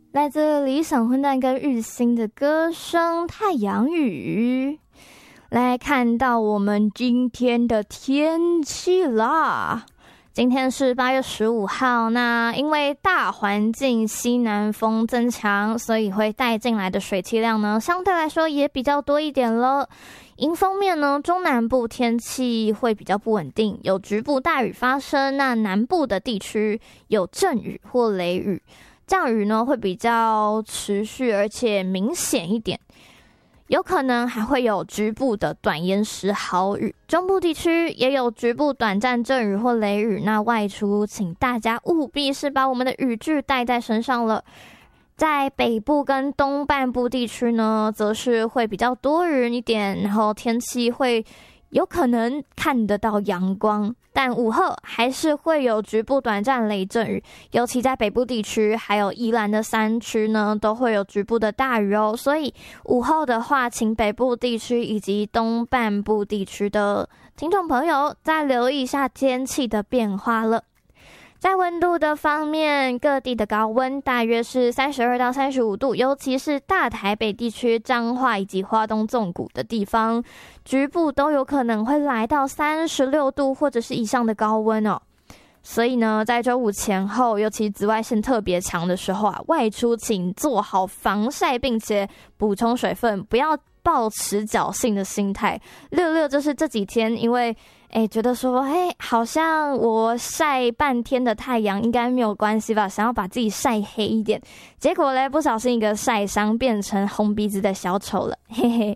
来自理想混蛋跟日新的歌声《太阳雨》。来看到我们今天的天气啦，今天是8月15号，那因为大环境西南风增强，所以会带进来的水汽量呢，相对来说也比较多一点了。迎风面呢，中南部天气会比较不稳定，有局部大雨发生，那南部的地区有阵雨或雷雨，降雨呢会比较持续而且明显一点，有可能还会有局部的短延时豪雨，中部地区也有局部短暂阵雨或雷雨，那外出请大家务必是把我们的雨具带在身上了。在北部跟东半部地区呢，则是会比较多云一点，然后天气会有可能看得到阳光，但午后还是会有局部短暂雷阵雨，尤其在北部地区还有宜兰的山区呢，都会有局部的大雨哦。所以午后的话，请北部地区以及东半部地区的听众朋友再留意一下天气的变化了。在温度的方面，各地的高温大约是32到35度，尤其是大台北地区、彰化以及花东纵谷的地方，局部都有可能会来到36度或者是以上的高温哦。所以呢，在周五前后，尤其紫外线特别强的时候啊，外出请做好防晒，并且补充水分，不要抱持侥幸的心态。66就是这几天，因为觉得说，好像我晒半天的太阳应该没有关系吧，想要把自己晒黑一点，结果嘞，不小心一个晒伤，变成红鼻子的小丑了，嘿嘿。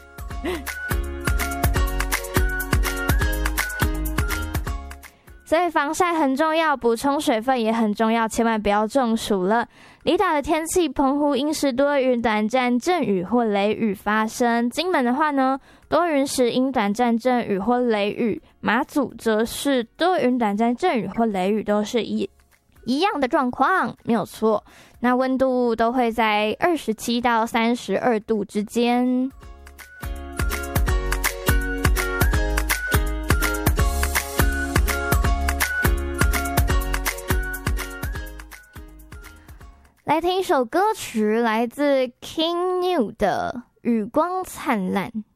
所以防晒很重要，补充水分也很重要，千万不要中暑了。离岛的天气，澎湖阴时多云，短暂阵雨或雷雨发生；金门的话呢，多云时阴短暂阵雨或雷雨；马祖则是多云短暂阵雨或雷雨，都是一样的状况，没有错。那温度都会在27到32度之间。来听一首歌曲，来自 King New 的《雨光灿烂》。